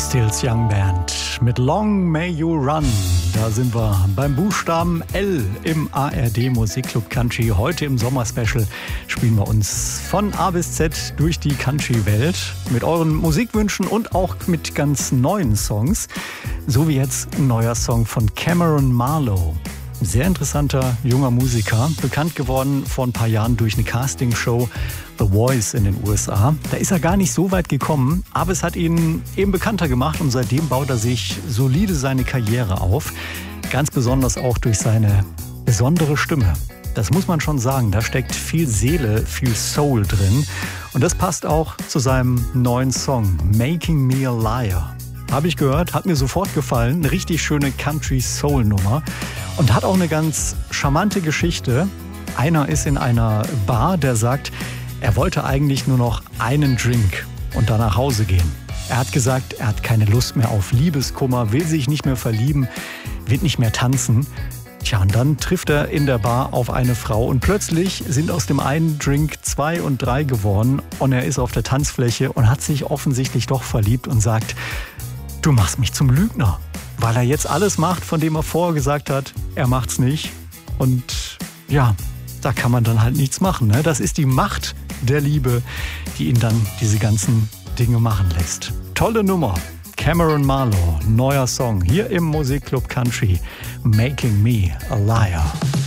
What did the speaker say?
Stills Young Band mit Long May You Run. Da sind wir beim Buchstaben L im ARD Musikclub Country. Heute im Sommerspecial spielen wir uns von A bis Z durch die Country-Welt mit euren Musikwünschen und auch mit ganz neuen Songs. So wie jetzt ein neuer Song von Cameron Marlowe. Sehr interessanter junger Musiker, bekannt geworden vor ein paar Jahren durch eine Castingshow The Voice in den USA. Da ist er gar nicht so weit gekommen, aber es hat ihn eben bekannter gemacht und seitdem baut er sich solide seine Karriere auf. Ganz besonders auch durch seine besondere Stimme. Das muss man schon sagen, da steckt viel Seele, viel Soul drin und das passt auch zu seinem neuen Song Making Me a Liar. Habe ich gehört, hat mir sofort gefallen. Eine richtig schöne Country-Soul-Nummer. Und hat auch eine ganz charmante Geschichte. Einer ist in einer Bar, der sagt, er wollte eigentlich nur noch einen Drink und dann nach Hause gehen. Er hat gesagt, er hat keine Lust mehr auf Liebeskummer, will sich nicht mehr verlieben, wird nicht mehr tanzen. Tja, und dann trifft er in der Bar auf eine Frau und plötzlich sind aus dem einen Drink 2 und 3 geworden und er ist auf der Tanzfläche und hat sich offensichtlich doch verliebt und sagt, du machst mich zum Lügner, weil er jetzt alles macht, von dem er vorher gesagt hat, er macht's nicht. Und ja, da kann man dann halt nichts machen. Ne? Das ist die Macht der Liebe, die ihn dann diese ganzen Dinge machen lässt. Tolle Nummer. Cameron Marlowe, neuer Song hier im Musikclub Country, Making Me a Liar.